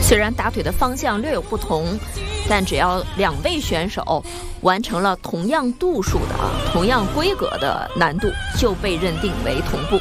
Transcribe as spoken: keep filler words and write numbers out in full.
虽然打腿的方向略有不同，但只要两位选手完成了同样度数的、同样规格的难度，就被认定为同步。